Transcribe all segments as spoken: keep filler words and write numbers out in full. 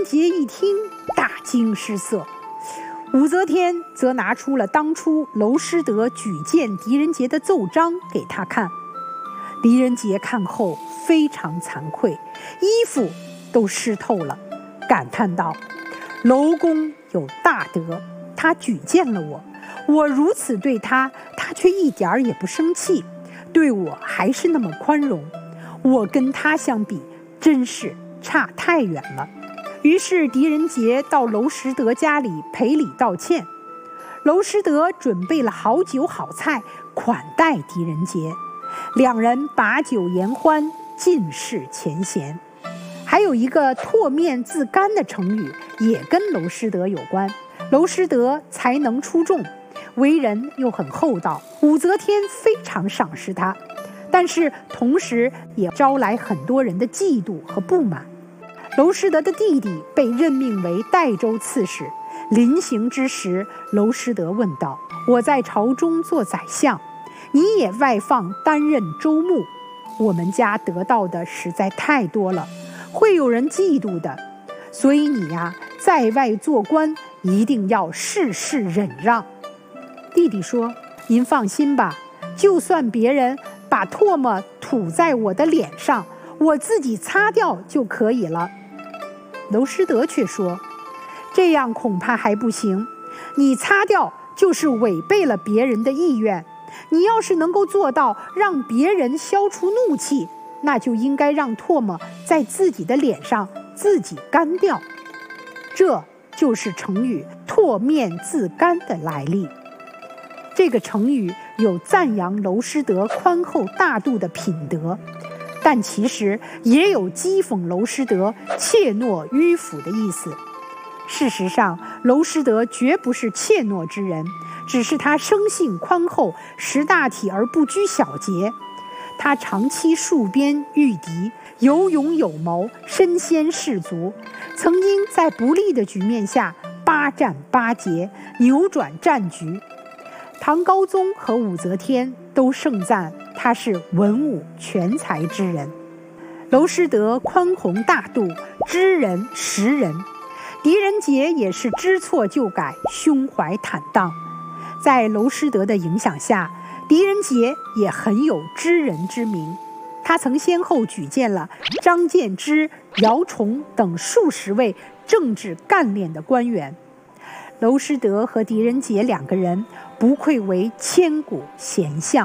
人杰一听，大惊失色。武则天则拿出了当初娄师德举荐狄仁杰的奏章给他看。狄仁杰看后非常惭愧，衣服都湿透了，感叹道：娄公有大德，他举荐了我，我如此对他，他却一点也不生气，对我还是那么宽容，我跟他相比真是差太远了。于是狄仁杰到娄师德家里赔礼道歉。娄师德准备了好酒好菜款待狄仁杰，两人把酒言欢，尽释前嫌。还有一个唾面自干的成语也跟娄师德有关。娄师德才能出众，为人又很厚道，武则天非常赏识他，但是同时也招来很多人的嫉妒和不满。娄师德的弟弟被任命为代州刺史，临行之时，娄师德问道：我在朝中做宰相，你也外放担任州牧，我们家得到的实在太多了，会有人嫉妒的，所以你呀，在外做官一定要事事忍让。弟弟说：您放心吧，就算别人把唾沫吐在我的脸上，我自己擦掉就可以了。娄师德却说：这样恐怕还不行，你擦掉就是违背了别人的意愿，你要是能够做到让别人消除怒气，那就应该让唾沫在自己的脸上自己干掉。这就是成语唾面自干的来历。这个成语有赞扬娄师德宽厚大度的品德，但其实也有讥讽娄师德怯懦迂腐的意思。事实上，娄师德绝不是怯懦之人，只是他生性宽厚，识大体而不拘小节。他长期戍边御敌，有勇有谋，身先士卒，曾经在不利的局面下八战八捷，扭转战局。唐高宗和武则天都盛赞他是文武全才之人。娄师德宽宏大度，知人识人；狄仁杰也是知错就改，胸怀坦荡。在娄师德的影响下，狄仁杰也很有知人之明。他曾先后举荐了张建之、姚崇等数十位政治干练的官员。娄师德和狄仁杰两个人不愧为千古贤相。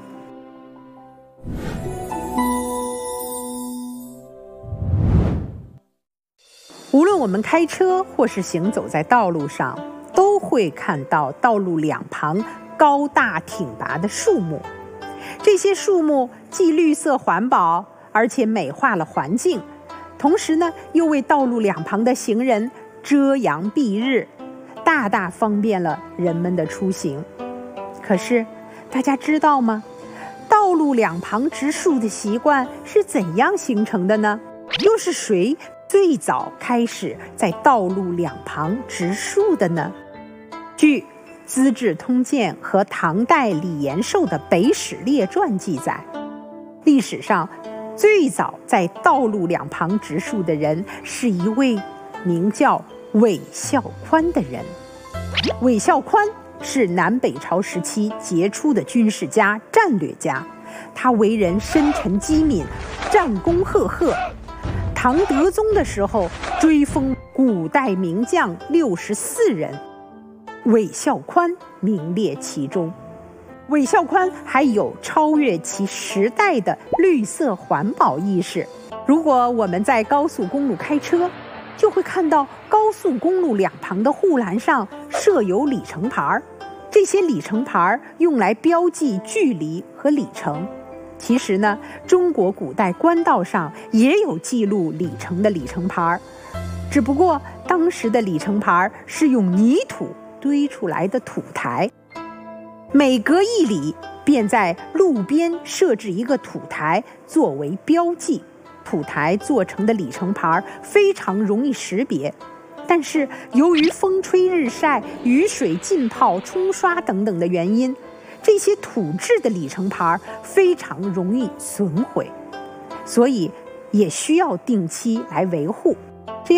无论我们开车或是行走在道路上，都会看到道路两旁高大挺拔的树木。这些树木既绿色环保，而且美化了环境，同时呢，又为道路两旁的行人遮阳蔽日，大大方便了人们的出行。可是大家知道吗？道路两旁植树的习惯是怎样形成的呢？又是谁最早开始在道路两旁植树的呢？据《资治通鉴》和唐代李延寿的《北史列传》记载，历史上最早在道路两旁植树的人是一位名叫韦孝宽的人。韦孝宽是南北朝时期杰出的军事家、战略家，他为人深沉机敏，战功赫赫。唐德宗的时候，追封古代名将六十四人，韦孝宽名列其中。韦孝宽还有超越其时代的绿色环保意识。如果我们在高速公路开车，就会看到高速公路两旁的护栏上设有里程牌，这些里程牌用来标记距离和里程。其实呢，中国古代官道上也有记录里程的里程牌，只不过当时的里程牌是用泥土堆出来的土台，每隔一里便在路边设置一个土台作为标记。土台做成的里程牌非常容易识别，但是由于风吹日晒、雨水浸泡、冲刷等等的原因，这些土制的里程牌非常容易损毁，所以也需要定期来维护。